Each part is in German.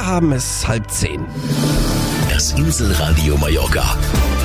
Wir haben es 9:30. Das Inselradio Mallorca.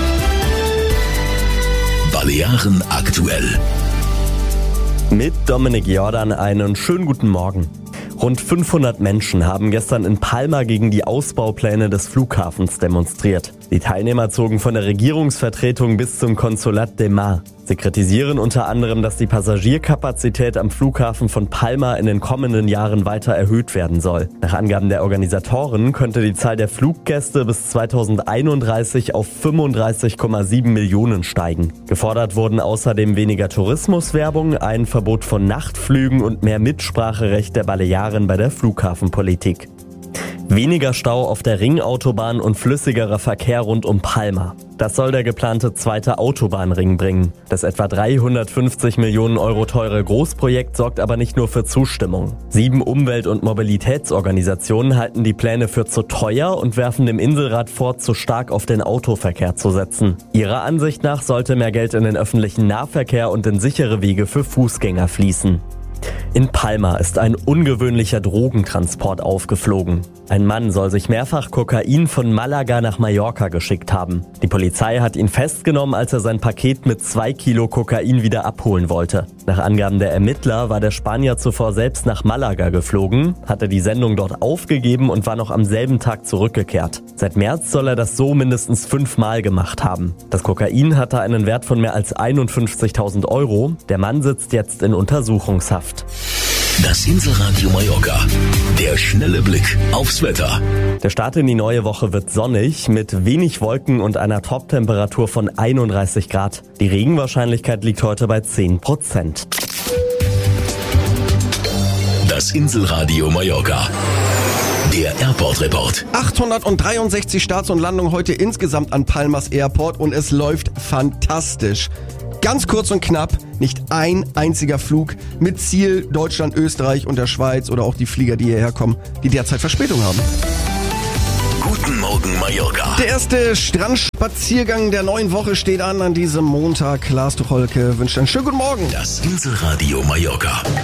Balearen aktuell. Mit Dominik Jordan einen schönen guten Morgen. Rund 500 Menschen haben gestern in Palma gegen die Ausbaupläne des Flughafens demonstriert. Die Teilnehmer zogen von der Regierungsvertretung bis zum Consolat de Mar. Sie kritisieren unter anderem, dass die Passagierkapazität am Flughafen von Palma in den kommenden Jahren weiter erhöht werden soll. Nach Angaben der Organisatoren könnte die Zahl der Fluggäste bis 2031 auf 35,7 Millionen steigen. Gefordert wurden außerdem weniger Tourismuswerbung, ein Verbot von Nachtflügen und mehr Mitspracherecht der Balearen bei der Flughafenpolitik. Weniger Stau auf der Ringautobahn und flüssigerer Verkehr rund um Palma. Das soll der geplante zweite Autobahnring bringen. Das etwa 350 Millionen Euro teure Großprojekt sorgt aber nicht nur für Zustimmung. 7 Umwelt- und Mobilitätsorganisationen halten die Pläne für zu teuer und werfen dem Inselrat vor, zu stark auf den Autoverkehr zu setzen. Ihrer Ansicht nach sollte mehr Geld in den öffentlichen Nahverkehr und in sichere Wege für Fußgänger fließen. In Palma ist ein ungewöhnlicher Drogentransport aufgeflogen. Ein Mann soll sich mehrfach Kokain von Malaga nach Mallorca geschickt haben. Die Polizei hat ihn festgenommen, als er sein Paket mit 2 Kilo Kokain wieder abholen wollte. Nach Angaben der Ermittler war der Spanier zuvor selbst nach Malaga geflogen, hatte die Sendung dort aufgegeben und war noch am selben Tag zurückgekehrt. Seit März soll er das so mindestens 5 Mal gemacht haben. Das Kokain hatte einen Wert von mehr als 51.000 Euro. Der Mann sitzt jetzt in Untersuchungshaft. Das Inselradio Mallorca. Der schnelle Blick aufs Wetter. Der Start in die neue Woche wird sonnig, mit wenig Wolken und einer Toptemperatur von 31 Grad. Die Regenwahrscheinlichkeit liegt heute bei 10%. Das Inselradio Mallorca. Der Airport Report. 863 Starts und Landungen heute insgesamt an Palmas Airport und es läuft fantastisch. Ganz kurz und knapp, nicht ein einziger Flug mit Ziel Deutschland, Österreich und der Schweiz oder auch die Flieger, die hierher kommen, die derzeit Verspätung haben. Guten Morgen Mallorca. Der erste Strandspaziergang der neuen Woche steht an diesem Montag. Lars Tucholke wünscht einen schönen guten Morgen. Das Inselradio Mallorca.